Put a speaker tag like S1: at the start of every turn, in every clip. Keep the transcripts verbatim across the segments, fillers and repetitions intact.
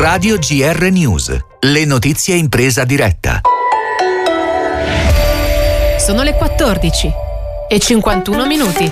S1: Radio G R News. Le notizie in presa diretta.
S2: Sono le quattordici e cinquantuno minuti.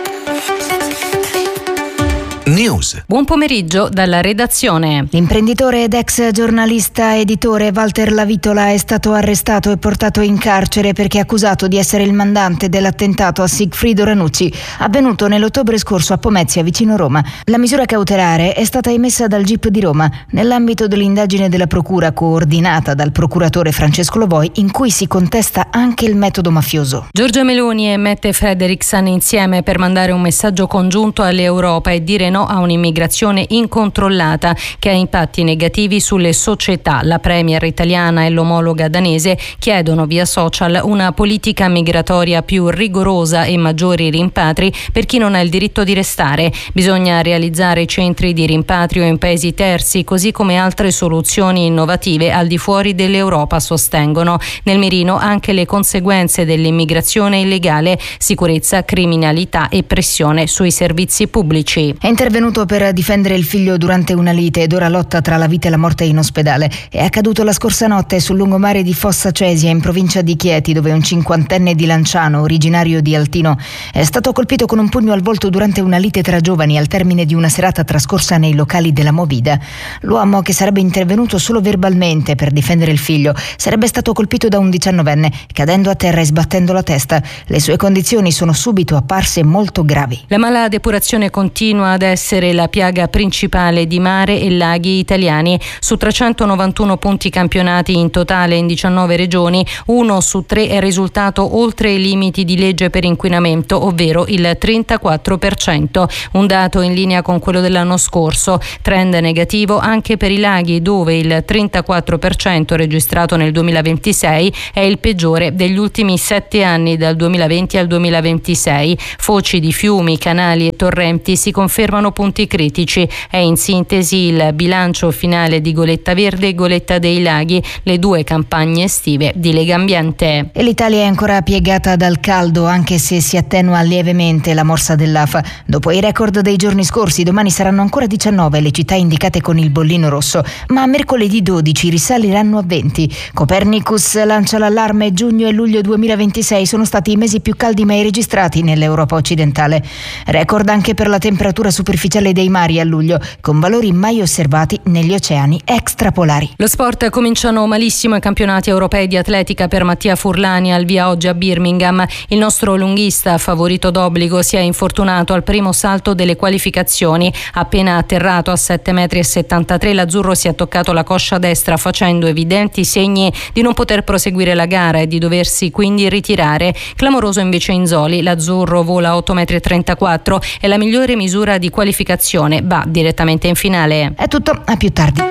S1: News.
S3: Buon pomeriggio dalla redazione.
S4: L'imprenditore ed ex giornalista editore Walter Lavitola è stato arrestato e portato in carcere perché è accusato di essere il mandante dell'attentato a Sigfrido Ranucci, avvenuto nell'ottobre scorso a Pomezia, vicino Roma. La misura cautelare è stata emessa dal G I P di Roma nell'ambito dell'indagine della procura coordinata dal procuratore Francesco Lovoi, in cui si contesta anche il metodo mafioso.
S3: Giorgia Meloni e Mette Frederiksen insieme per mandare un messaggio congiunto all'Europa e dire no a un'immigrazione incontrollata che ha impatti negativi sulle società. La premier italiana e l'omologa danese chiedono via social una politica migratoria più rigorosa e maggiori rimpatri per chi non ha il diritto di restare. Bisogna realizzare centri di rimpatrio in paesi terzi, così come altre soluzioni innovative al di fuori dell'Europa, sostengono. Nel mirino anche le conseguenze dell'immigrazione illegale, sicurezza, criminalità e pressione sui servizi pubblici.
S4: È intervenuto per difendere il figlio durante una lite ed ora lotta tra la vita e la morte in ospedale. È accaduto la scorsa notte sul lungomare di Fossa Cesia, in provincia di Chieti, dove un cinquantenne di Lanciano, originario di Altino, è stato colpito con un pugno al volto durante una lite tra giovani al termine di una serata trascorsa nei locali della Movida. L'uomo, che sarebbe intervenuto solo verbalmente per difendere il figlio, sarebbe stato colpito da un diciannovenne, cadendo a terra e sbattendo la testa. Le sue condizioni sono subito apparse molto gravi.
S3: La mala depurazione continua ad essere la piaga principale di mare e laghi italiani. Su trecentonovantuno punti campionati in totale in diciannove regioni, uno su tre è risultato oltre i limiti di legge per inquinamento, ovvero il trentaquattro per cento, un dato in linea con quello dell'anno scorso. Trend negativo anche per i laghi, dove il trentaquattro per cento registrato nel duemilaventisei è il peggiore degli ultimi sette anni, dal duemilaventi al duemilaventisei. Foci di fiumi, canali e torrenti si confermano punti critici. È in sintesi il bilancio finale di Goletta Verde e Goletta dei Laghi, le due campagne estive di Legambiente.
S4: E l'Italia è ancora piegata dal caldo, anche se si attenua lievemente la morsa dell'A F A. Dopo i record dei giorni scorsi, domani saranno ancora diciannove le città indicate con il bollino rosso, ma mercoledì dodici risaliranno a venti. Copernicus lancia l'allarme: giugno e luglio duemilaventisei sono stati i mesi più caldi mai registrati nell'Europa occidentale. Record anche per la temperatura superficiale dei mari a luglio, con valori mai osservati negli oceani extrapolari.
S3: Lo sport: cominciano malissimo i campionati europei di atletica per Mattia Furlani, al via oggi a Birmingham. Il nostro lunghista, favorito d'obbligo, si è infortunato al primo salto delle qualificazioni. Appena atterrato a sette metri e settantatré, l'azzurro si è toccato la coscia destra, facendo evidenti segni di non poter proseguire la gara e di doversi quindi ritirare. Clamoroso invece Inzoli: l'azzurro vola otto metri e trentaquattro, è la migliore misura di qualificazione, va direttamente in finale.
S4: È tutto, a più tardi.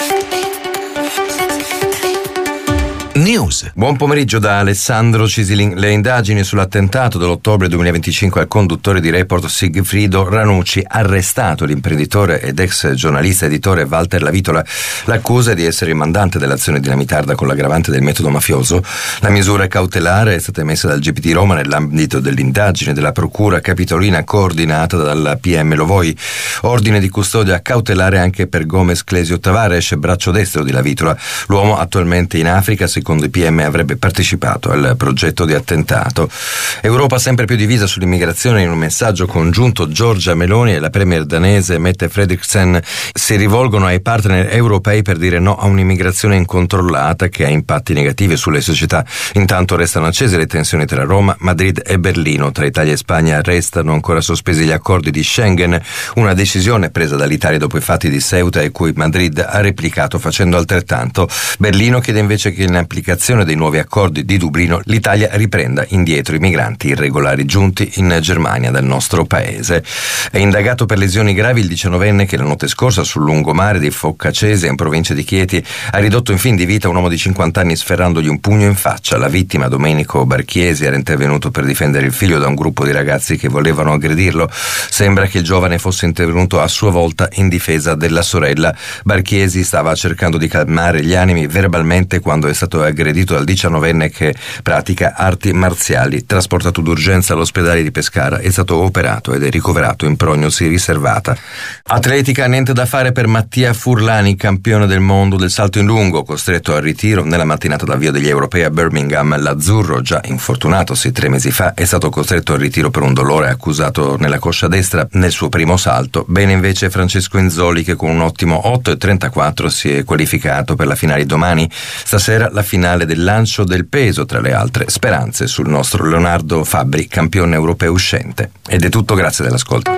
S1: News.
S5: Buon pomeriggio da Alessandro Cisilin. Le indagini sull'attentato dell'ottobre duemilaventicinque al conduttore di Report Sigfrido Ranucci, arrestato l'imprenditore ed ex giornalista editore Walter Lavitola. L'accusa è di essere il mandante dell'azione dinamitarda con l'aggravante del metodo mafioso. La misura cautelare è stata emessa dal G P di Roma nell'ambito dell'indagine della procura capitolina coordinata dalla P M Lovoi. Ordine di custodia cautelare anche per Gomez Clesio Tavares, braccio destro di Lavitola. L'uomo, attualmente in Africa, secondo i P M avrebbe partecipato al progetto di attentato. Europa sempre più divisa sull'immigrazione. In un messaggio congiunto, Giorgia Meloni e la premier danese Mette Frederiksen si rivolgono ai partner europei per dire no a un'immigrazione incontrollata che ha impatti negativi sulle società. Intanto restano accese le tensioni tra Roma, Madrid e Berlino. Tra Italia e Spagna restano ancora sospesi gli accordi di Schengen, una decisione presa dall'Italia dopo i fatti di Ceuta e cui Madrid ha replicato facendo altrettanto. Berlino chiede invece che in applicazione dei nuovi accordi di Dublino l'Italia riprenda indietro i migranti irregolari giunti in Germania dal nostro paese. È indagato per lesioni gravi il diciannovenne che la notte scorsa sul lungomare di Foccacese, in provincia di Chieti, ha ridotto in fin di vita un uomo di cinquanta anni sferrandogli un pugno in faccia. La vittima, Domenico Barchiesi, era intervenuto per difendere il figlio da un gruppo di ragazzi che volevano aggredirlo. Sembra che il giovane fosse intervenuto a sua volta in difesa della sorella. Barchiesi stava cercando di calmare gli animi verbalmente quando è stato aggredito dal diciannovenne che pratica arti marziali. Trasportato d'urgenza all'ospedale di Pescara, è stato operato ed è ricoverato in prognosi riservata. Atletica, niente da fare per Mattia Furlani, campione del mondo del salto in lungo, costretto al ritiro nella mattinata d'avvio degli europei a Birmingham. L'azzurro, già infortunatosi tre mesi fa, è stato costretto al ritiro per un dolore accusato nella coscia destra nel suo primo salto. Bene invece Francesco Inzoli, che con un ottimo otto e trentaquattro si è qualificato per la finale domani. Stasera la finale del lancio del peso, tra le altre speranze sul nostro Leonardo Fabbri, campione europeo uscente. Ed è tutto, grazie dell'ascolto.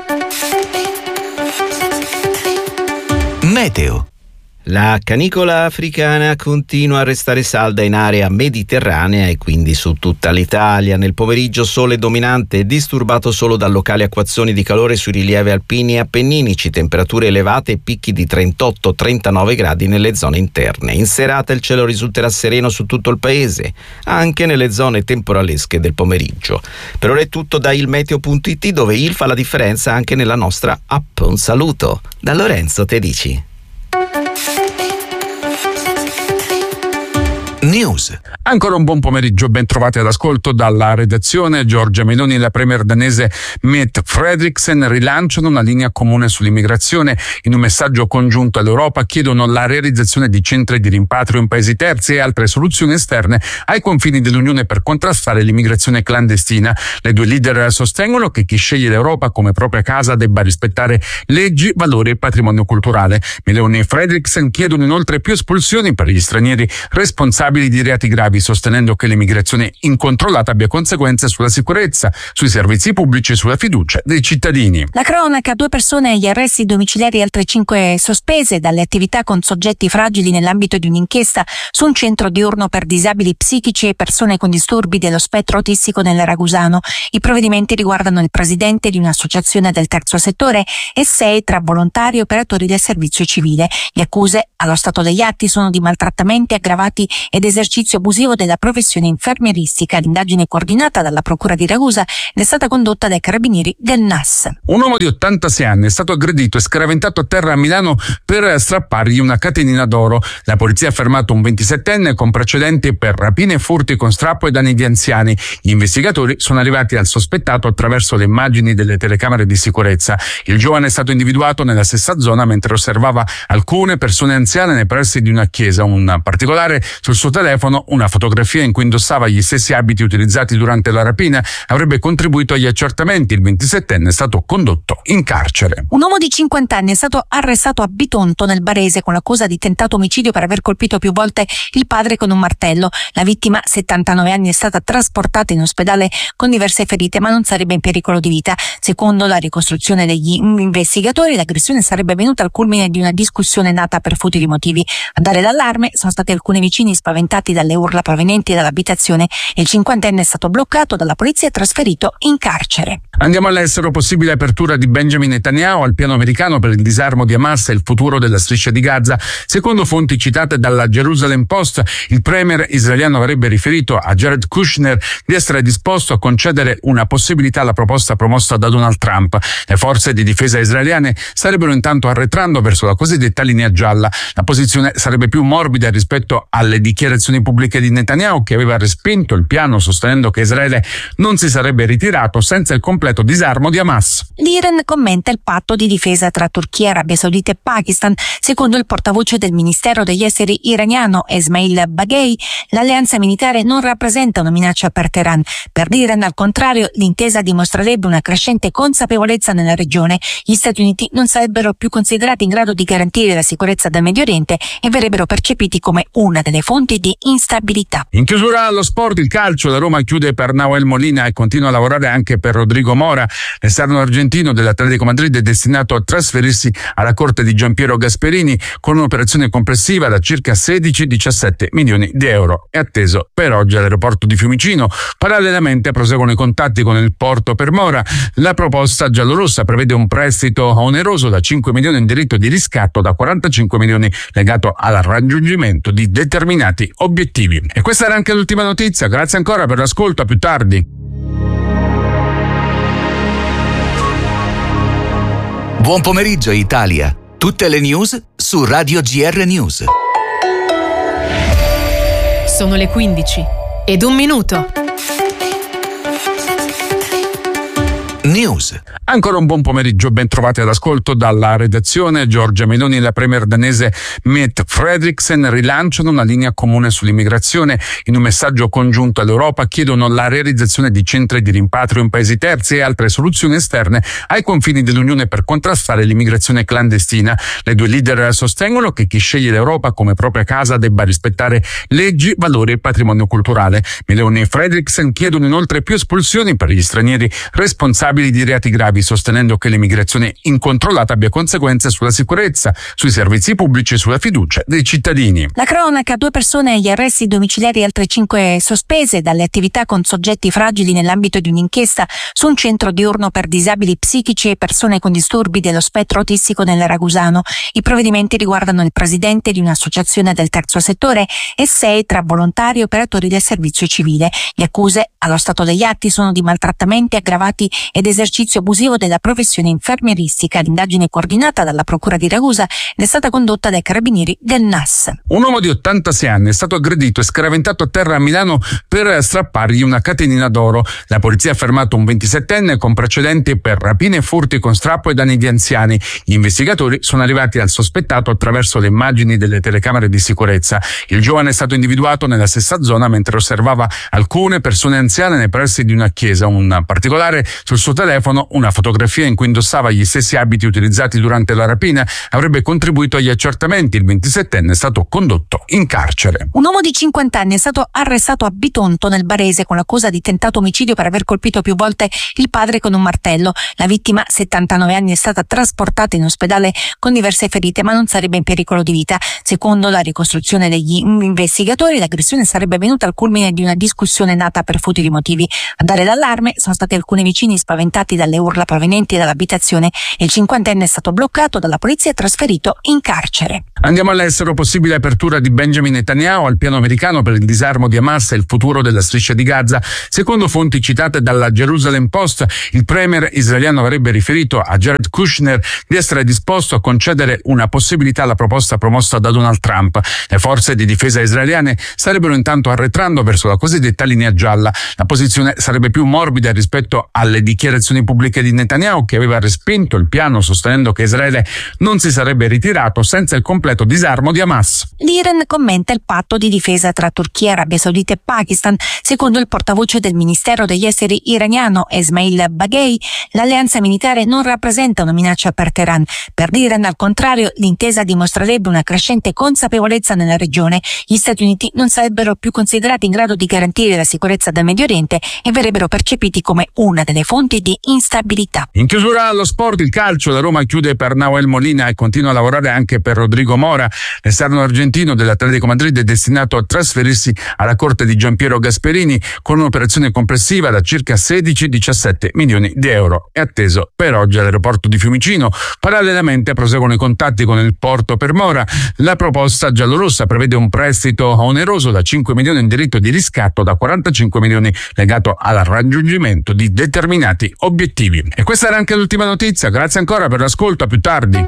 S1: Meteo.
S6: La canicola africana continua a restare salda in area mediterranea e quindi su tutta l'Italia. Nel pomeriggio sole dominante e disturbato solo da locali acquazzoni di calore sui rilievi alpini e appenninici, temperature elevate e picchi di trentotto trentanove gradi nelle zone interne. In serata il cielo risulterà sereno su tutto il paese, anche nelle zone temporalesche del pomeriggio. Per ora è tutto da ilmeteo punto it, dove il fa la differenza anche nella nostra app. Un saluto da Lorenzo Tedici.
S1: News.
S7: Ancora un buon pomeriggio, ben trovati all'ascolto dalla redazione. Giorgia Meloni e la premier danese Mette Frederiksen rilanciano una linea comune sull'immigrazione. In un messaggio congiunto all'Europa chiedono la realizzazione di centri di rimpatrio in paesi terzi e altre soluzioni esterne ai confini dell'Unione per contrastare l'immigrazione clandestina. Le due leader sostengono che chi sceglie l'Europa come propria casa debba rispettare leggi, valori e patrimonio culturale. Meloni e Frederiksen chiedono inoltre più espulsioni per gli stranieri responsabili di reati gravi, sostenendo che l'immigrazione incontrollata abbia conseguenze sulla sicurezza, sui servizi pubblici e sulla fiducia dei cittadini.
S8: La cronaca: due persone agli arresti domiciliari e altre cinque sospese dalle attività con soggetti fragili nell'ambito di un'inchiesta su un centro diurno per disabili psichici e persone con disturbi dello spettro autistico nel Ragusano. I provvedimenti riguardano il presidente di un'associazione del terzo settore e sei tra volontari e operatori del servizio civile. Le accuse, allo stato degli atti, sono di maltrattamenti aggravati ed esercizio abusivo della professione infermieristica. L'indagine, coordinata dalla Procura di Ragusa, è stata condotta dai carabinieri del N A S.
S7: Un uomo di ottantasei anni è stato aggredito e scaraventato a terra a Milano per strappargli una catenina d'oro. La polizia ha fermato un ventisettenne con precedenti per rapine e furti con strappo e danni di anziani. Gli investigatori sono arrivati al sospettato attraverso le immagini delle telecamere di sicurezza. Il giovane è stato individuato nella stessa zona mentre osservava alcune persone anziane nei pressi di una chiesa. Un particolare: sul suo telefono una fotografia in cui indossava gli stessi abiti utilizzati durante la rapina avrebbe contribuito agli accertamenti. Il ventisettenne è stato condotto in carcere.
S8: Un uomo di cinquanta anni è stato arrestato a Bitonto, nel Barese, con l'accusa di tentato omicidio per aver colpito più volte il padre con un martello. La vittima, settantanove anni, è stata trasportata in ospedale con diverse ferite, ma non sarebbe in pericolo di vita. Secondo la ricostruzione degli investigatori, l'aggressione sarebbe venuta al culmine di una discussione nata per futili motivi. A dare l'allarme sono stati alcuni vicini spaventati dalle urla provenienti dall'abitazione e il cinquantenne è stato bloccato dalla polizia e trasferito in carcere.
S7: Andiamo all'estero. Possibile apertura di Benjamin Netanyahu al piano americano per il disarmo di Hamas e il futuro della striscia di Gaza. Secondo fonti citate dalla Jerusalem Post, il premier israeliano avrebbe riferito a Jared Kushner di essere disposto a concedere una possibilità alla proposta promossa da Donald Trump. Le forze di difesa israeliane starebbero intanto arretrando verso la cosiddetta linea gialla. La posizione sarebbe più morbida rispetto alle dichiarazioni pubbliche di Netanyahu, che aveva respinto il piano sostenendo che Israele non si sarebbe ritirato senza il completo disarmo di Hamas.
S8: L'Iran commenta il patto di difesa tra Turchia, Arabia Saudita e Pakistan. Secondo il portavoce del Ministero degli Esteri iraniano Esmail Baghei, l'alleanza militare non rappresenta una minaccia per Teheran. Per l'Iran, al contrario, l'intesa dimostrerebbe una crescente consapevolezza nella regione. Gli Stati Uniti non sarebbero più considerati in grado di garantire la sicurezza del Medio Oriente e verrebbero percepiti come una delle fonti di instabilità.
S7: In chiusura allo sport, il calcio. La Roma chiude per Nahuel Molina e continua a lavorare anche per Rodrigo Mora. L'esterno argentino dell'Atletico Madrid è destinato a trasferirsi alla corte di Giampiero Gasperini con un'operazione complessiva da circa sedici diciassette milioni di euro. È atteso per oggi all'aeroporto di Fiumicino. Parallelamente proseguono i contatti con il Porto per Mora. La proposta giallorossa prevede un prestito oneroso da cinque milioni in diritto di riscatto da quarantacinque milioni legato al raggiungimento di determinati obiettivi. E questa era anche l'ultima notizia. Grazie ancora per l'ascolto, a più tardi.
S1: Buon pomeriggio Italia. Tutte le news su Radio G R News.
S2: Sono le quindici ed un minuto.
S1: News.
S7: Ancora un buon pomeriggio, ben trovati all'ascolto dalla redazione. Giorgia Meloni e la premier danese Mette Frederiksen rilanciano una linea comune sull'immigrazione. In un messaggio congiunto all'Europa chiedono la realizzazione di centri di rimpatrio in paesi terzi e altre soluzioni esterne ai confini dell'Unione per contrastare l'immigrazione clandestina. Le due leader sostengono che chi sceglie l'Europa come propria casa debba rispettare leggi, valori e patrimonio culturale. Meloni e Frederiksen chiedono inoltre più espulsioni per gli stranieri responsabili di reati gravi, sostenendo che l'immigrazione incontrollata abbia conseguenze sulla sicurezza, sui servizi pubblici e sulla fiducia dei cittadini.
S8: La cronaca: due persone agli arresti domiciliari e altre cinque sospese dalle attività con soggetti fragili nell'ambito di un'inchiesta su un centro diurno per disabili psichici e persone con disturbi dello spettro autistico nel Ragusano. I provvedimenti riguardano il presidente di un'associazione del terzo settore e sei tra volontari e operatori del servizio civile. Le accuse, allo stato degli atti, sono di maltrattamenti aggravati ed esercizio abusivo della professione infermieristica. L'indagine, coordinata dalla Procura di Ragusa, è stata condotta dai carabinieri del N A S.
S7: Un uomo di ottantasei anni è stato aggredito e scaraventato a terra a Milano per strappargli una catenina d'oro. La polizia ha fermato un ventisettenne con precedenti per rapine e furti con strappo ai danni di anziani. Gli investigatori sono arrivati al sospettato attraverso le immagini delle telecamere di sicurezza. Il giovane è stato individuato nella stessa zona mentre osservava alcune persone anziane nei pressi di una chiesa. Un particolare: sul suo telefono una fotografia in cui indossava gli stessi abiti utilizzati durante la rapina avrebbe contribuito agli accertamenti. Il ventisettenne è stato condotto in carcere.
S8: Un uomo di cinquanta anni è stato arrestato a Bitonto, nel Barese, con l'accusa di tentato omicidio per aver colpito più volte il padre con un martello. La vittima, settantanove anni, è stata trasportata in ospedale con diverse ferite, ma non sarebbe in pericolo di vita. Secondo la ricostruzione degli investigatori, l'aggressione sarebbe venuta al culmine di una discussione nata per futili motivi. A dare l'allarme sono stati alcuni vicini spaventati dalle urla provenienti dall'abitazione. Il cinquantenne è stato bloccato dalla polizia e trasferito in carcere.
S7: Andiamo all'estero. Possibile apertura di Benjamin Netanyahu al piano americano per il disarmo di Hamas e il futuro della striscia di Gaza. Secondo fonti citate dalla Jerusalem Post, il premier israeliano avrebbe riferito a Jared Kushner di essere disposto a concedere una possibilità alla proposta promossa da Donald Trump. Le forze di difesa israeliane sarebbero intanto arretrando verso la cosiddetta linea gialla. La posizione sarebbe più morbida rispetto alle dichiarazioni pubbliche di Netanyahu, che aveva respinto il piano sostenendo che Israele non si sarebbe ritirato senza il completo disarmo di Hamas.
S8: L'Iran commenta il patto di difesa tra Turchia, Arabia Saudita e Pakistan. Secondo il portavoce del Ministero degli Esteri iraniano Esmail Baghei, l'alleanza militare non rappresenta una minaccia per Teheran. Per l'Iran, al contrario, l'intesa dimostrerebbe una crescente consapevolezza nella regione. Gli Stati Uniti non sarebbero più considerati in grado di garantire la sicurezza del Medio Oriente e verrebbero percepiti come una delle fonti di instabilità.
S7: In chiusura allo sport, il calcio. La Roma chiude per Nahuel Molina e continua a lavorare anche per Rodrigo Mora. L'esterno argentino dell'Atletico Madrid è destinato a trasferirsi alla corte di Giampiero Gasperini con un'operazione complessiva da circa sedici diciassette milioni di euro. È atteso per oggi all'aeroporto di Fiumicino. Parallelamente proseguono i contatti con il Porto per Mora. La proposta giallorossa prevede un prestito oneroso da cinque milioni in diritto di riscatto da quarantacinque milioni legato al raggiungimento di determinati obiettivi. E questa era anche l'ultima notizia. Grazie ancora per l'ascolto, a più tardi.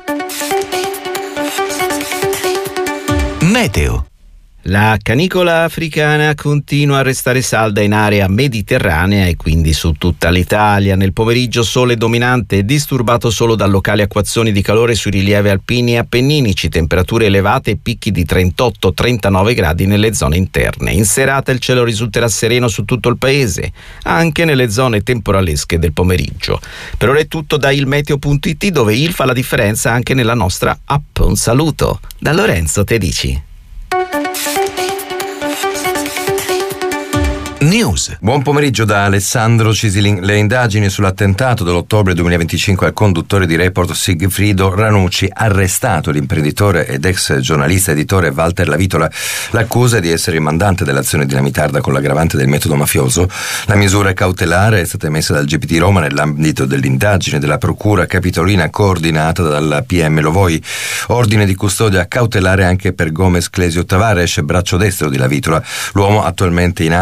S1: Meteo.
S6: La canicola africana continua a restare salda in area mediterranea e quindi su tutta l'Italia. Nel pomeriggio sole dominante e disturbato solo da locali acquazzoni di calore sui rilievi alpini e appenninici, temperature elevate e picchi di trentotto trentanove gradi nelle zone interne. In serata il cielo risulterà sereno su tutto il paese, anche nelle zone temporalesche del pomeriggio. Per ora è tutto da ilmeteo punto it, dove il fa la differenza anche nella nostra app. Un saluto da Lorenzo Tedici.
S1: News.
S5: Buon pomeriggio da Alessandro Cisilin. Le indagini sull'attentato dell'ottobre duemilaventicinque al conduttore di Report Sigfrido Ranucci, arrestato l'imprenditore ed ex giornalista editore Walter Lavitola. L'accusa è di essere il mandante dell'azione dinamitarda con l'aggravante del metodo mafioso. La misura cautelare è stata emessa dal G P T Roma nell'ambito dell'indagine della Procura Capitolina coordinata dalla P M Lovoi. Ordine di custodia cautelare anche per Gomez Clesio Tavares, braccio destro di Lavitola. L'uomo, attualmente in Africa, si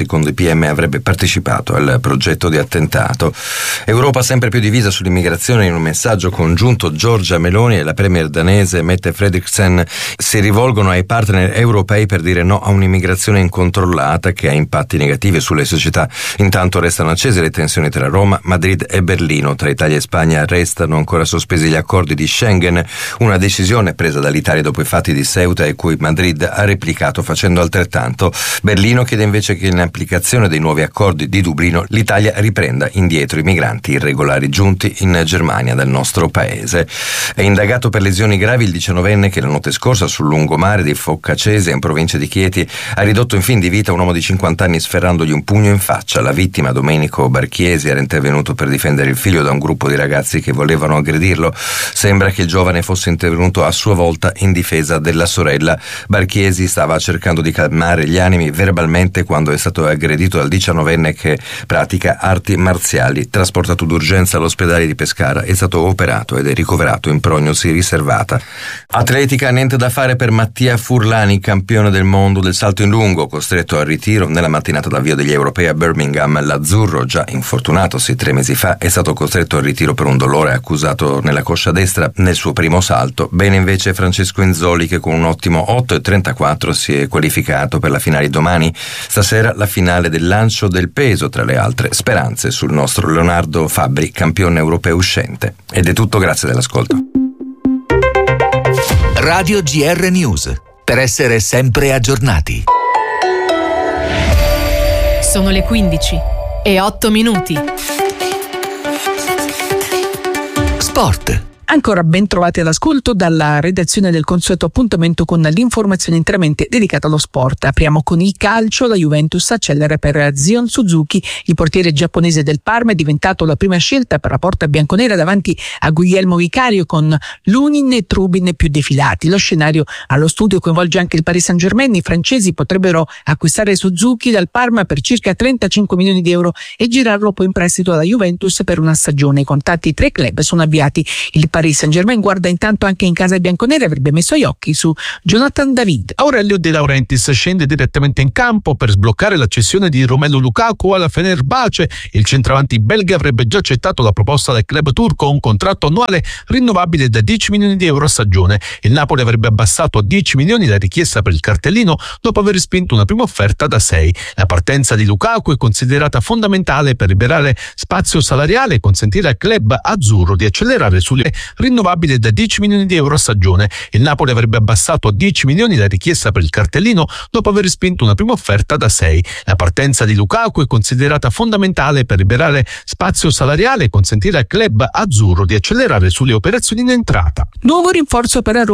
S5: secondo i P M avrebbe partecipato al progetto di attentato. Europa sempre più divisa sull'immigrazione. In un messaggio congiunto Giorgia Meloni e la premier danese Mette Frederiksen si rivolgono ai partner europei per dire no a un'immigrazione incontrollata che ha impatti negativi sulle società. Intanto restano accese le tensioni tra Roma, Madrid e Berlino. Tra Italia e Spagna restano ancora sospesi gli accordi di Schengen, una decisione presa dall'Italia dopo i fatti di Ceuta e cui Madrid ha replicato facendo altrettanto. Berlino chiede invece che in applicazione dei nuovi accordi di Dublino l'Italia riprenda indietro i migranti irregolari giunti in Germania dal nostro paese. È indagato per lesioni gravi il diciannovenne che la notte scorsa sul lungomare di Foccacese in provincia di Chieti ha ridotto in fin di vita un uomo di cinquanta anni sferrandogli un pugno in faccia. La vittima, Domenico Barchiesi, era intervenuto per difendere il figlio da un gruppo di ragazzi che volevano aggredirlo. Sembra che il giovane fosse intervenuto a sua volta in difesa della sorella. Barchiesi stava cercando di calmare gli animi verbalmente quando è stato aggredito dal diciannovenne che pratica arti marziali. Trasportato d'urgenza all'ospedale di Pescara, è stato operato ed è ricoverato in prognosi riservata. Atletica, niente da fare per Mattia Furlani, campione del mondo del salto in lungo, costretto al ritiro nella mattinata d'avvio degli europei a Birmingham. L'azzurro, già infortunatosi tre mesi fa, è stato costretto al ritiro per un dolore accusato nella coscia destra nel suo primo salto. Bene invece Francesco Inzoli, che con un ottimo otto e trentaquattro si è qualificato per la finale di domani. Stasera la finale del lancio del peso, tra le altre speranze sul nostro Leonardo Fabbri, campione europeo uscente. Ed è tutto, grazie dell'ascolto.
S1: Radio G R News, per essere sempre aggiornati.
S2: Sono le quindici e otto minuti.
S1: Sport.
S9: Ancora ben trovati all'ascolto dalla redazione del consueto appuntamento con l'informazione interamente dedicata allo sport. Apriamo con il calcio. La Juventus accelera per Zion Suzuki. Il portiere giapponese del Parma è diventato la prima scelta per la porta bianconera davanti a Guglielmo Vicario, con Lunin e Trubin più defilati. Lo scenario allo studio coinvolge anche il Paris Saint-Germain. I francesi potrebbero acquistare Suzuki dal Parma per circa trentacinque milioni di euro e girarlo poi in prestito alla Juventus per una stagione. I contatti tra i club sono avviati. Il Paris Saint-Germain guarda intanto anche in casa bianconera e avrebbe messo gli occhi su Jonathan David.
S10: Aurelio De Laurentiis scende direttamente in campo per sbloccare la cessione di Romelu Lukaku alla Fenerbahce. Il centravanti belga avrebbe già accettato la proposta del club turco, un contratto annuale rinnovabile da dieci milioni di euro a stagione. Il Napoli avrebbe abbassato a dieci milioni la richiesta per il cartellino dopo aver spinto una prima offerta da sei. La partenza di Lukaku è considerata fondamentale per liberare spazio salariale e consentire al club azzurro di accelerare sulle rinnovabile da dieci milioni di euro a stagione. Il Napoli avrebbe abbassato a dieci milioni la richiesta per il cartellino dopo aver spinto una prima offerta da sei. La partenza di Lukaku è considerata fondamentale per liberare spazio salariale e consentire al club azzurro di accelerare sulle operazioni in entrata.
S9: Nuovo rinforzo per